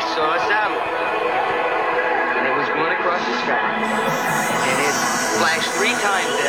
saw a satellite. And it was going across the sky. And it flashed 3 times